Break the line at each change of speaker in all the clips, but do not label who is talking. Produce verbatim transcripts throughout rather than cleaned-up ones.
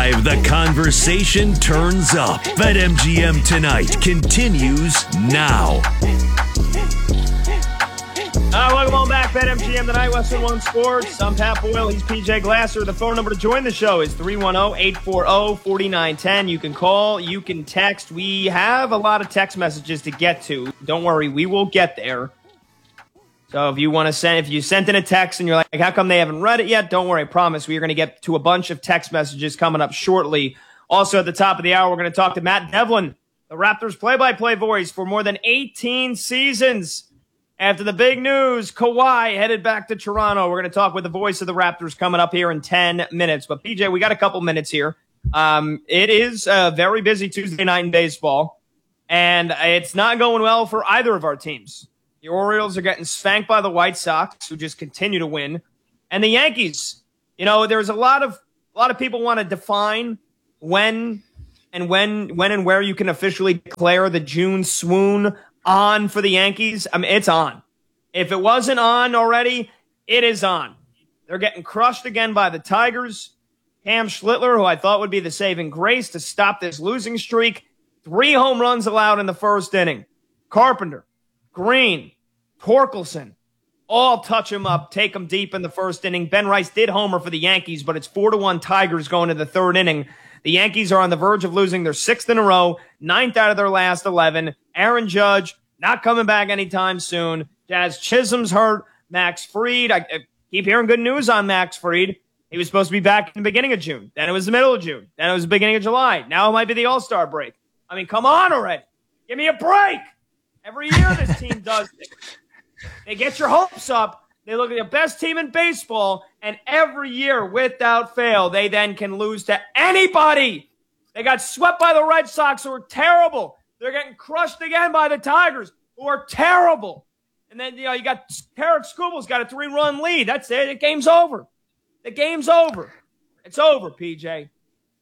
Live, the conversation turns up. BetMGM Tonight continues now.
Uh, welcome on back, BetMGM Tonight, Western One Sports. I'm Pat Boyle. He's P J Glasser. The phone number to join the show is three one zero, eight four zero, four nine one zero. You can call, you can text. We have a lot of text messages to get to. Don't worry, we will get there. So if you want to send, if you sent in a text and you're like, how come they haven't read it yet? Don't worry, I promise. We are going to get to a bunch of text messages coming up shortly. Also, at the top of the hour, we're going to talk to Matt Devlin, the Raptors play-by-play voice for more than eighteen seasons. After the big news, Kawhi headed back to Toronto. We're going to talk with the voice of the Raptors coming up here in ten minutes. But, P J, we got a couple minutes here. Um, it is a very busy Tuesday night in baseball, and it's not going well for either of our teams. The Orioles are getting spanked by the White Sox, who just continue to win. And the Yankees, you know, there's a lot of a lot of people want to define when and when when and where you can officially declare the June swoon on for the Yankees. I mean, it's on. If it wasn't on already, it is on. They're getting crushed again by the Tigers. Cam Schlittler, who I thought would be the saving grace to stop this losing streak, three home runs allowed in the first inning. Carpenter, Green, Torkelson, all touch him up, take him deep in the first inning. Ben Rice did homer for the Yankees, but it's four to one Tigers going to the third inning. The Yankees are on the verge of losing their sixth in a row, ninth out of their last eleven. Aaron Judge not coming back anytime soon. Jazz Chisholm's hurt. Max Fried, I, I keep hearing good news on Max Fried. He was supposed to be back in the beginning of June. Then it was the middle of June. Then it was the beginning of July. Now it might be the All-Star break. I mean, come on already. Give me a break. Every year this team does it. They get your hopes up. They look at the best team in baseball, and every year, without fail, they then can lose to anybody. They got swept by the Red Sox, who are terrible. They're getting crushed again by the Tigers, who are terrible. And then, you know, you got Tarek Skubal's got a three-run lead. That's it. The game's over. The game's over. It's over, P J.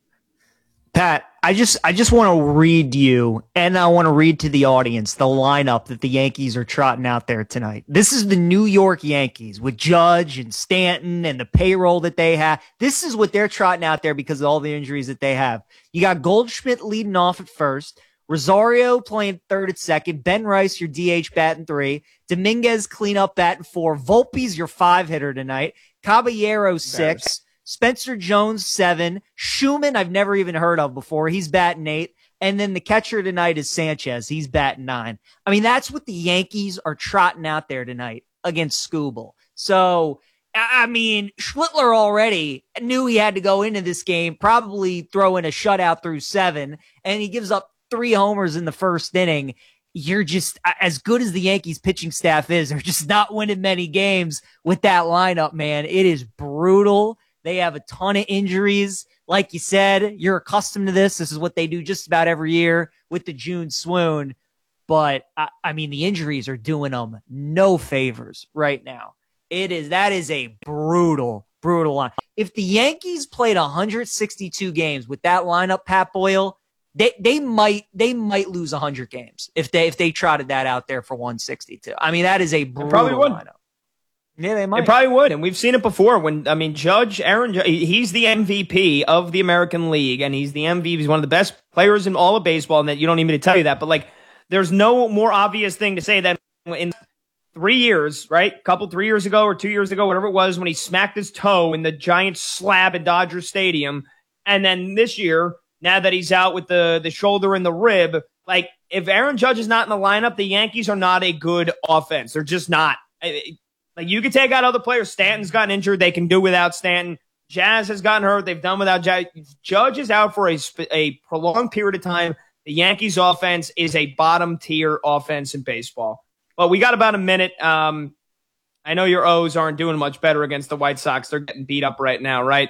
Pat, I just I just want to read you, and I want to read to the audience the lineup that the Yankees are trotting out there tonight. This is the New York Yankees with Judge and Stanton and the payroll that they have. This is what they're trotting out there because of all the injuries that they have. You got Goldschmidt leading off at first, Rosario playing third at second, Ben Rice, your D H batting three, Dominguez cleanup batting four, Volpe's your five hitter tonight, Caballero six, Spencer Jones, seven. Schumann, I've never even heard of before. He's batting eight. And then the catcher tonight is Sanchez. He's batting nine. I mean, that's what the Yankees are trotting out there tonight against Skubal. So, I mean, Schlittler already knew he had to go into this game, probably throw in a shutout through seven, and he gives up three homers in the first inning. You're just, as good as the Yankees pitching staff is, they're just not winning many games with that lineup, man. It is brutal. They have a ton of injuries. Like you said, you're accustomed to this. This is what they do just about every year with the June swoon. But, I, I mean, the injuries are doing them no favors right now. It is, that is a brutal, brutal line. If the Yankees played one hundred sixty-two games with that lineup, Pat Boyle, they they might they might lose one hundred games if they if they trotted that out there for one sixty-two. I mean, that is a brutal lineup. Yeah, they might.
They probably would, and we've seen it before. When I mean, Judge, Aaron, he's the M V P of the American League, and he's the M V P. He's one of the best players in all of baseball, and that you don't need me to tell you that. But like, there's no more obvious thing to say than in three years, right? A couple, three years ago or two years ago, whatever it was, when he smacked his toe in the giant slab at Dodger Stadium, and then this year, now that he's out with the the shoulder and the rib, like if Aaron Judge is not in the lineup, the Yankees are not a good offense. They're just not. Like, you can take out other players. Stanton's gotten injured. They can do without Stanton. Jazz has gotten hurt. They've done without Jazz. Judge is out for a, a prolonged period of time. The Yankees offense is a bottom-tier offense in baseball. But we got about a minute. Um, I know your O's aren't doing much better against the White Sox. They're getting beat up right now, right?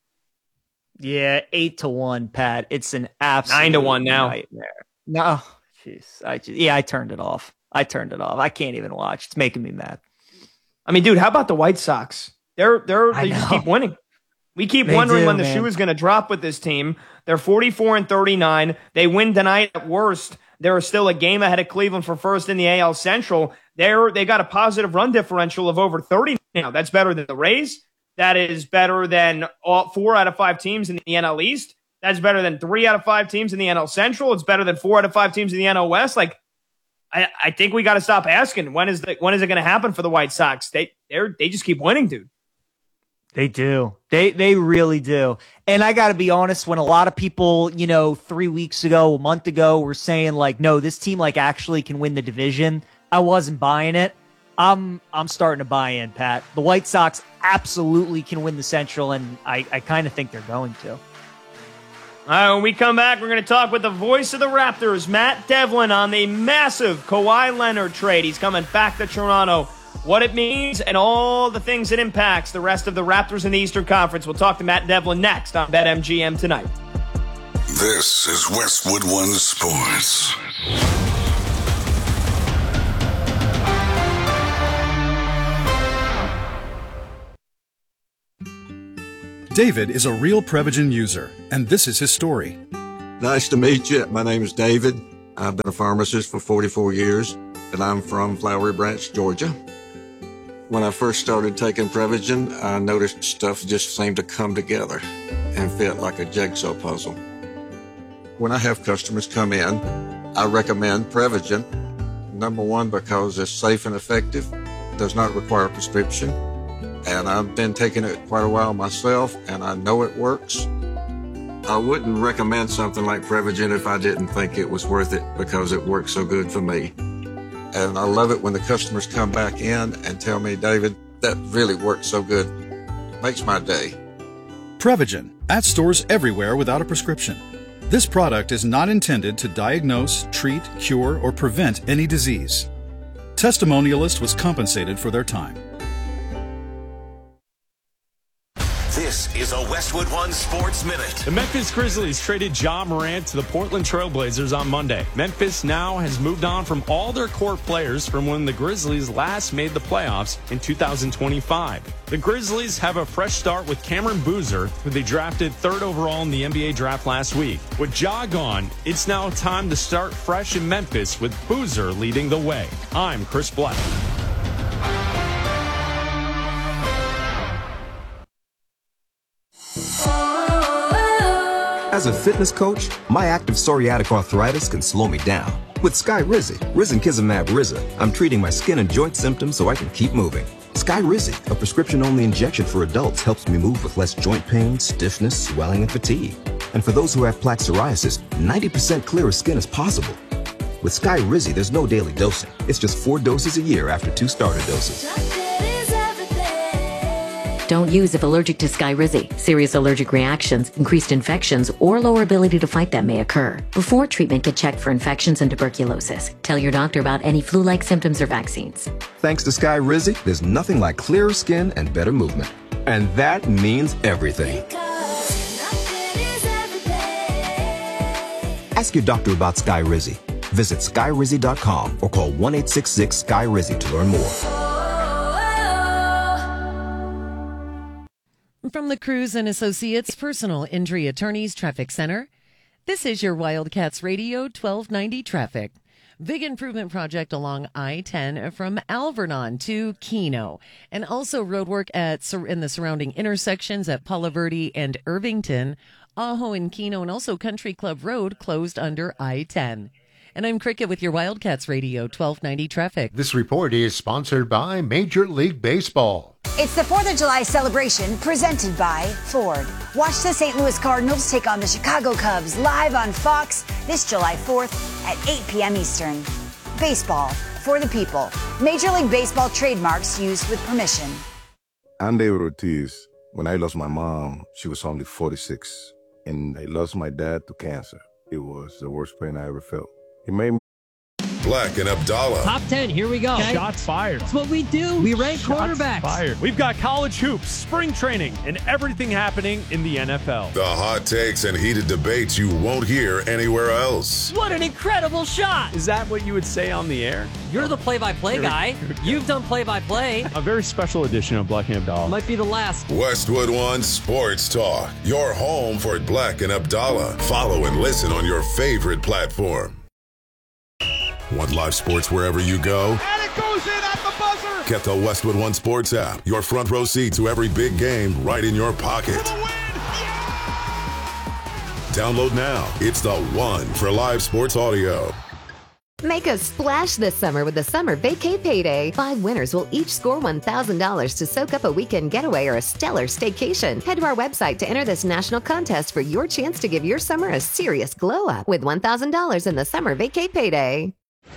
Yeah, eight to one, Pat. It's an absolute
nine to one now.
Nightmare. No, jeez. I just, yeah, I turned it off. I turned it off. I can't even watch. It's making me mad.
I mean, dude, how about the White Sox? They're they're they just keep winning. We keep
they
wondering
do,
when the
man.
shoe is going to drop with this team. They're forty-four and thirty-nine. They win tonight at worst. They're still a game ahead of Cleveland for first in the A L Central. They're they got a positive run differential of over thirty now. That's better than the Rays. That is better than all four out of five teams in the N L East. That's better than three out of five teams in the N L Central. It's better than four out of five teams in the N L West. Like, I, I think we got to stop asking when is the when is it going to happen for the White Sox? They they they just keep winning, dude.
They do. They they really do. And I got to be honest, when a lot of people, you know, three weeks ago, a month ago, were saying like, no, this team like actually can win the division, I wasn't buying it. I'm I'm starting to buy in, Pat. The White Sox absolutely can win the Central, and I, I kind of think they're going to.
All right, when we come back, we're going to talk with the voice of the Raptors, Matt Devlin, on the massive Kawhi Leonard trade. He's coming back to Toronto, what it means, and all the things it impacts the rest of the Raptors in the Eastern Conference. We'll talk to Matt Devlin next on BetMGM Tonight.
This is Westwood One Sports.
David is a real Prevagen user, and this is his story.
Nice to meet you. My name is David. I've been a pharmacist for forty-four years, and I'm from Flowery Branch, Georgia. When I first started taking Prevagen, I noticed stuff just seemed to come together and fit like a jigsaw puzzle. When I have customers come in, I recommend Prevagen. Number one, because it's safe and effective, does not require a prescription. And I've been taking it quite a while myself, and I know it works. I wouldn't recommend something like Prevagen if I didn't think it was worth it because it works so good for me. And I love it when the customers come back in and tell me, David, that really works so good. Makes my day.
Prevagen, at stores everywhere without a prescription. This product is not intended to diagnose, treat, cure, or prevent any disease. Testimonialist was compensated for their time.
This is a Westwood One Sports Minute.
The Memphis Grizzlies traded Ja Morant to the Portland Trailblazers on Monday. Memphis now has moved on from all their core players from when the Grizzlies last made the playoffs in two thousand twenty-five. The Grizzlies have a fresh start with Cameron Boozer, who they drafted third overall in the N B A draft last week. With Ja gone, it's now time to start fresh in Memphis with Boozer leading the way. I'm Chris Black.
As a fitness coach, my active psoriatic arthritis can slow me down. With Skyrizi, Risankizumab Riza, I'm treating my skin and joint symptoms so I can keep moving. Skyrizi, a prescription-only injection for adults, helps me move with less joint pain, stiffness, swelling, and fatigue. And for those who have plaque psoriasis, ninety percent clearer skin is possible. With Skyrizi, there's no daily dosing. It's just four doses a year after two starter doses.
Don't use if allergic to Skyrizi. Serious allergic reactions, increased infections, or lower ability to fight them may occur. Before treatment, get checked for infections and tuberculosis. Tell your doctor about any flu-like symptoms or vaccines.
Thanks to Skyrizi, there's nothing like clearer skin and better movement. And that means everything. Ask your doctor about Skyrizi. Visit Skyrizi dot com or call one eight six six Skyrizi to learn more.
From the Cruz and Associates Personal Injury Attorneys Traffic Center, this is your Wildcats Radio twelve ninety traffic. Big improvement project along I ten from Alvernon to Keno, and also roadwork at in the surrounding intersections at Palo Verde and Irvington, Ajo and Keno, and also Country Club Road closed under I ten. And I'm Cricket with your Wildcats Radio twelve ninety traffic.
This report is sponsored by Major League Baseball.
It's the fourth of July celebration presented by Ford. Watch the Saint Louis Cardinals take on the Chicago Cubs live on Fox this July fourth at eight p.m. Eastern. Baseball for the people. Major League Baseball trademarks used with permission.
I'm David Ortiz. When I lost my mom, she was only forty-six. And I lost my dad to cancer. It was the worst pain I ever felt. It made me
Black and Abdallah.
Top ten, here we go.
Okay. Shots fired.
That's what we do. We rank
Shots
quarterbacks.
Fired. We've got college hoops, spring training, and everything happening in the N F L.
The hot takes and heated debates you won't hear anywhere else.
What an incredible shot.
Is that what you would say on the air?
You're the play-by-play guy. You've done play-by-play.
A very special edition of Black and Abdallah.
Might be the last.
Westwood One Sports Talk. Your home for Black and Abdallah. Follow and listen on your favorite platform. Want live sports wherever you go?
And it goes in at the buzzer!
Get the Westwood One Sports app. Your front row seat to every big game right in your pocket. Download now. It's the one for live sports audio.
Make a splash this summer with the Summer Vacay Payday. Five winners will each score one thousand dollars to soak up a weekend getaway or a stellar staycation. Head to our website to enter this national contest for your chance to give your summer a serious glow up with one thousand dollars in the Summer Vacay Payday.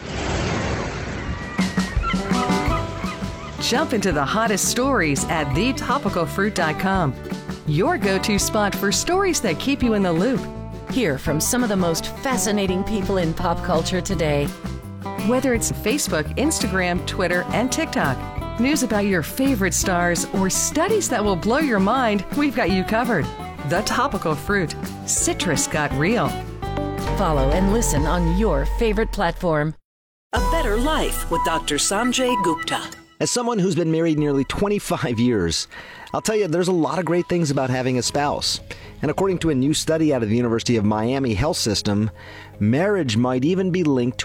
Jump into the hottest stories at the topical fruit dot com. Your go-to spot for stories that keep you in the loop.
Hear from some of the most fascinating people in pop culture today.
Whether it's Facebook, Instagram, Twitter, and TikTok, news about your favorite stars, or studies that will blow your mind, we've got you covered. The Topical Fruit. Citrus got real.
Follow and listen on your favorite platform.
A Better Life with Doctor Sanjay Gupta.
As someone who's been married nearly twenty-five years, I'll tell you there's a lot of great things about having a spouse. And according to a new study out of the University of Miami Health System, marriage might even be linked